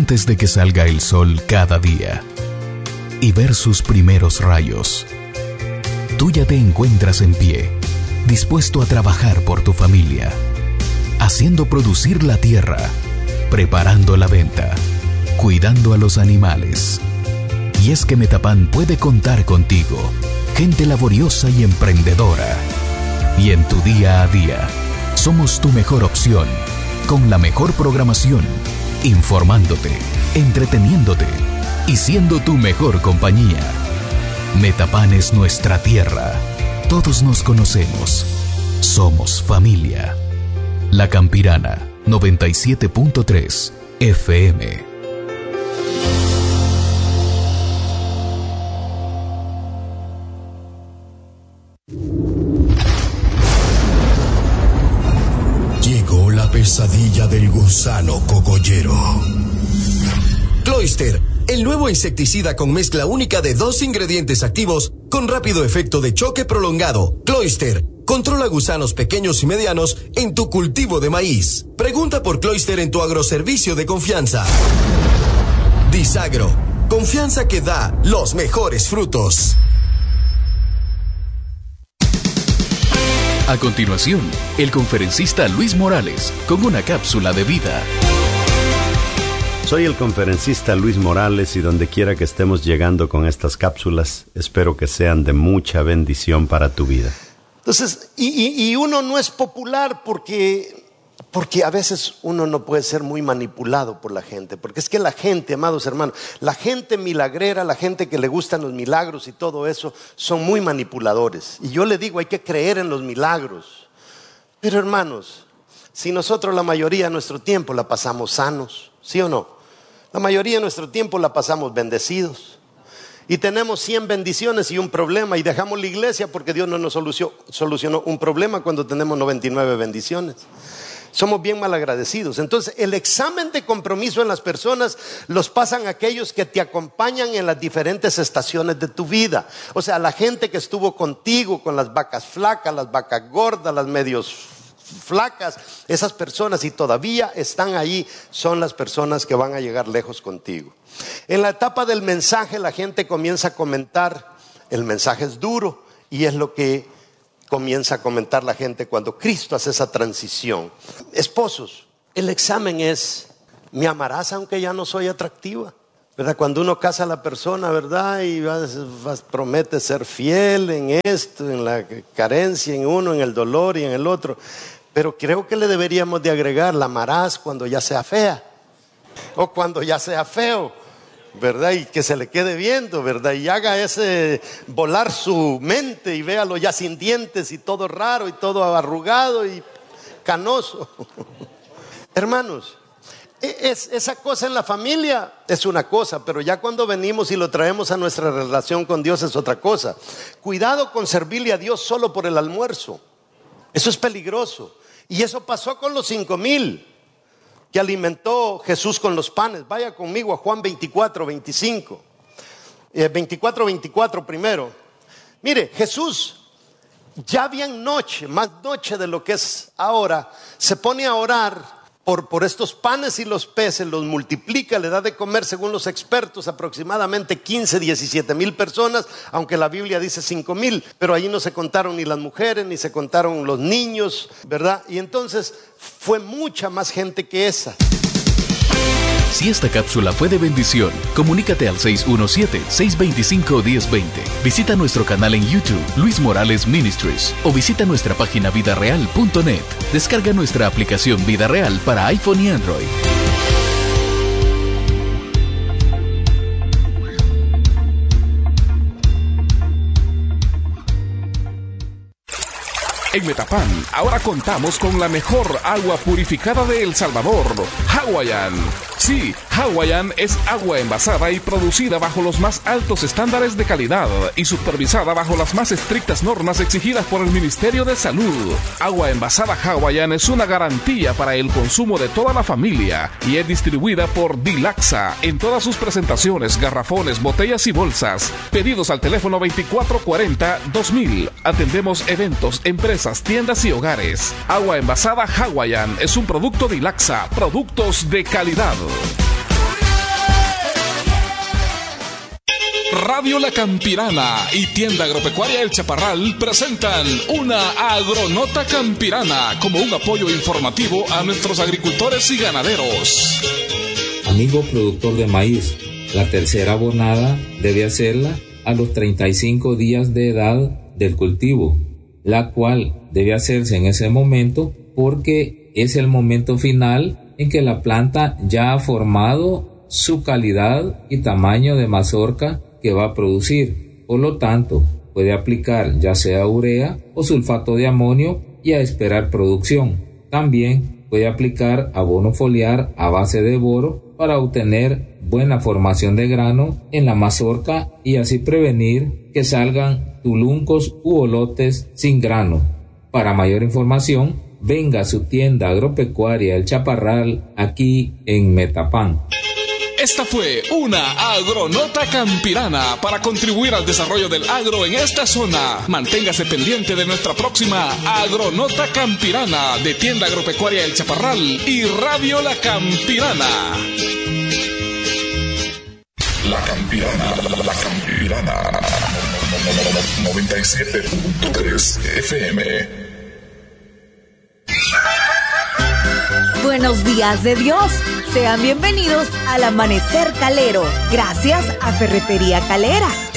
antes de que salga el sol cada día y ver sus primeros rayos. Tú ya te encuentras en pie, dispuesto a trabajar por tu familia, haciendo producir la tierra, preparando la venta, cuidando a los animales. Y es que Metapan puede contar contigo, gente laboriosa y emprendedora. Y en tu día a día, somos tu mejor opción, con la mejor programación, informándote, entreteniéndote y siendo tu mejor compañía. Metapan es nuestra tierra. Todos nos conocemos. Somos familia. La Campirana, 97.3 FM. Llegó la pesadilla del gusano cogollero. Cloyster, el nuevo insecticida con mezcla única de 2 ingredientes activos con rápido efecto de choque prolongado. Cloyster controla gusanos pequeños y medianos en tu cultivo de maíz. Pregunta por Cloyster en tu agroservicio de confianza. Disagro, confianza que da los mejores frutos. A continuación, el conferencista Luis Morales con una cápsula de vida. Soy el conferencista Luis Morales y donde quiera que estemos llegando con estas cápsulas, espero que sean de mucha bendición para tu vida. Entonces, y uno no es popular porque a veces uno no puede ser muy manipulado por la gente. Porque es que la gente, amados hermanos, la gente milagrera, la gente que le gustan los milagros y todo eso, son muy manipuladores. Y yo le digo, hay que creer en los milagros. Pero hermanos, si nosotros la mayoría de nuestro tiempo la pasamos sanos, ¿sí o no? La mayoría de nuestro tiempo la pasamos bendecidos. Y tenemos 100 bendiciones y un problema y dejamos la iglesia porque Dios no nos solucionó un problema cuando tenemos 99 bendiciones. Somos bien malagradecidos. Entonces, el examen de compromiso en las personas los pasan aquellos que te acompañan en las diferentes estaciones de tu vida. O sea, la gente que estuvo contigo con las vacas flacas, las vacas gordas, las medios flacas, esas personas y todavía están ahí, son las personas que van a llegar lejos contigo. En la etapa del mensaje la gente comienza a comentar, el mensaje es duro y es lo que comienza a comentar la gente cuando Cristo hace esa transición. Esposos, el examen es, ¿me amarás aunque ya no soy atractiva? ¿Verdad? Cuando uno casa a la persona, ¿verdad? Y promete ser fiel en esto, en la carencia, en uno, en el dolor y en el otro. Pero creo que le deberíamos de agregar, la amarás cuando ya sea fea o cuando ya sea feo, ¿verdad? Y que se le quede viendo, ¿verdad? Y haga ese volar su mente y véalo ya sin dientes y todo raro y todo arrugado y canoso. Hermanos, esa cosa en la familia es una cosa, pero ya cuando venimos y lo traemos a nuestra relación con Dios es otra cosa. Cuidado con servirle a Dios solo por el almuerzo. Eso es peligroso. Y eso pasó con los 5,000 que alimentó Jesús con los panes. Vaya conmigo a Juan 24:25. 24:24 primero. Mire, Jesús ya bien noche, más noche de lo que es ahora, se pone a orar por estos panes y los peces, los multiplica, le da de comer según los expertos aproximadamente 17,000 personas, aunque la Biblia dice 5,000, pero allí no se contaron ni las mujeres, ni se contaron los niños, ¿verdad? Y entonces fue mucha más gente que esa. Si esta cápsula fue de bendición, comunícate al 617-625-1020. Visita nuestro canal en YouTube, Luis Morales Ministries, o visita nuestra página vidareal.net. Descarga nuestra aplicación Vida Real para iPhone y Android. En Metapan, ahora contamos con la mejor agua purificada de El Salvador, Hawaiian. Sí, Hawaiian es agua envasada y producida bajo los más altos estándares de calidad y supervisada bajo las más estrictas normas exigidas por el Ministerio de Salud. Agua envasada Hawaiian es una garantía para el consumo de toda la familia y es distribuida por Dilaxa en todas sus presentaciones, garrafones, botellas y bolsas. Pedidos al teléfono 2440-2000. Atendemos eventos, empresas, tiendas y hogares. Agua envasada Hawaiian es un producto Dilaxa, productos de calidad. Radio La Campirana y Tienda Agropecuaria El Chaparral presentan una Agronota Campirana como un apoyo informativo a nuestros agricultores y ganaderos. Amigo productor de maíz, la tercera abonada debe hacerla a los 35 días de edad del cultivo, la cual debe hacerse en ese momento porque es el momento final en que la planta ya ha formado su calidad y tamaño de mazorca que va a producir. Por lo tanto, puede aplicar ya sea urea o sulfato de amonio y a esperar producción. También puede aplicar abono foliar a base de boro para obtener buena formación de grano en la mazorca y así prevenir que salgan tuluncos u olotes sin grano. Para mayor información, venga a su tienda agropecuaria El Chaparral aquí en Metapán. Esta fue una Agronota Campirana para contribuir al desarrollo del agro en esta zona. Manténgase pendiente de nuestra próxima Agronota Campirana de Tienda Agropecuaria El Chaparral y Radio La Campirana. La Campirana, La Campirana, 97.3 FM. Buenos días de Dios. Sean bienvenidos al Amanecer Calero. Gracias a Ferretería Calera.